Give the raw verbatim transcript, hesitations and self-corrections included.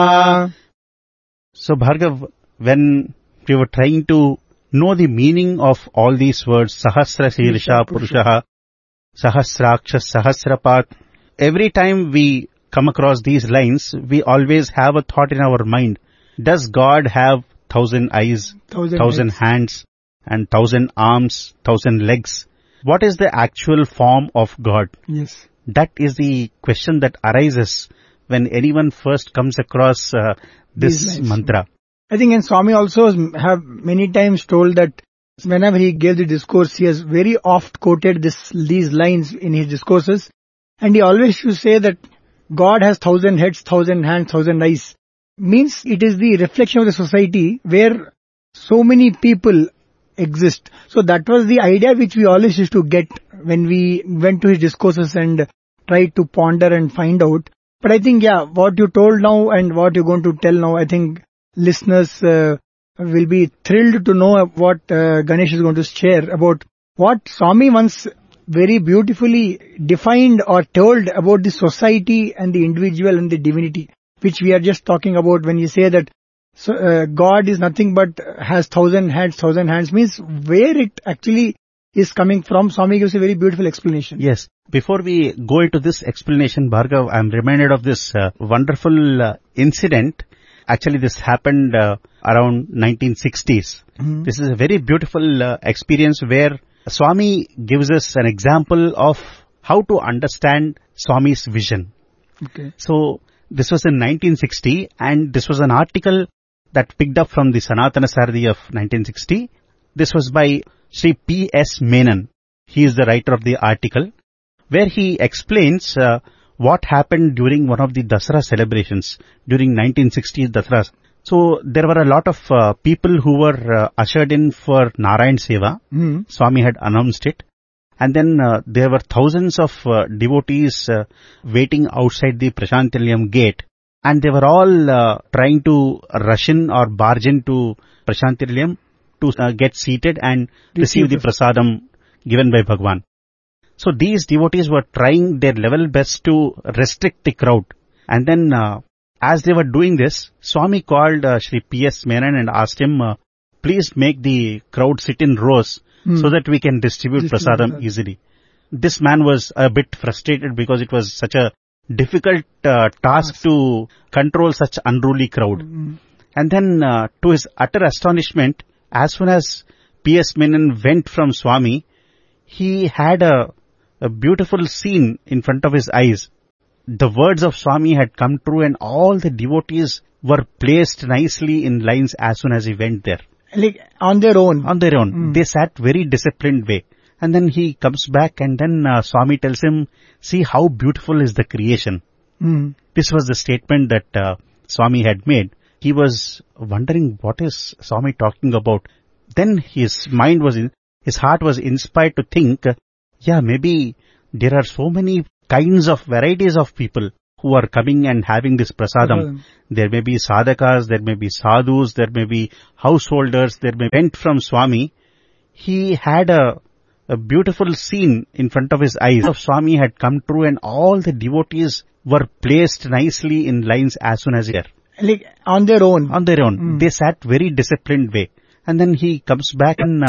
So Bhargav, when we were trying to know the meaning of all these words, Sahasra Sirsha Purushaha, Sahasraksha, Sahasrapat, every time we come across these lines, we always have a thought in our mind. Does God have thousand eyes, thousand, thousand hands, and thousand arms, thousand legs? What is the actual form of God? Yes. That is the question that arises when anyone first comes across uh, this mantra. I think and Swami also have many times told that whenever he gave the discourse, he has very oft quoted this these lines in his discourses, and he always used to say that God has thousand heads, thousand hands, thousand eyes. Means it is the reflection of the society where so many people exist. So that was the idea which we always used to get when we went to his discourses and tried to ponder and find out. But I think, yeah, what you told now and what you're going to tell now, I think listeners uh, will be thrilled to know what uh, Ganesh is going to share about what Swami once very beautifully defined or told about the society and the individual and the divinity, which we are just talking about when you say that so, uh, God is nothing but has thousand hands, thousand hands, means where it actually is coming from. Swami gives a very beautiful explanation. Yes. Before we go into this explanation, Bhargav, I am reminded of this uh, wonderful uh, incident. Actually, this happened uh, around nineteen sixties. Mm-hmm. This is a very beautiful uh, experience where Swami gives us an example of how to understand Swami's vision. Okay. So, this was in nineteen sixty and this was an article that picked up from the Sanatana Sarthi of nineteen sixty. This was by Sri P S Menon. He is the writer of the article, where he explains uh, what happened during one of the Dasara celebrations during nineteen sixties Dasara. So there were a lot of uh, people who were uh, ushered in for Narayan Seva. Mm. Swami had announced it. And then uh, there were thousands of uh, devotees uh, waiting outside the Prashantilayam gate. And they were all uh, trying to rush in or barge into Prashantilayam to uh, get seated and receive the prasadam given by Bhagwan. So these devotees were trying their level best to restrict the crowd. And then uh, as they were doing this, Swami called uh, Shri P S Menon and asked him, uh, please make the crowd sit in rows hmm. so that we can distribute Distribute prasadam that. easily. This man was a bit frustrated because it was such a difficult uh, task yes. to control such unruly crowd. Mm-hmm. And then uh, to his utter astonishment, as soon as P S Menon went from Swami, he had a, a beautiful scene in front of his eyes. The words of Swami had come true and all the devotees were placed nicely in lines as soon as he went there. Like on their own? On their own. Mm. They sat very disciplined way. And then he comes back and then uh, Swami tells him, see how beautiful is the creation. Mm. This was the statement that uh, Swami had made. He was wondering what is Swami talking about. Then his mind was, in, his heart was inspired to think, uh, yeah, maybe there are so many kinds of varieties of people who are coming and having this prasadam. Mm-hmm. There may be sadhakas, there may be sadhus, there may be householders, there may be went from Swami. He had a A beautiful scene in front of his eyes of Swami had come true and all the devotees were placed nicely in lines as soon as they were. Like on their own? On their own. Mm. They sat very disciplined way. And then he comes back and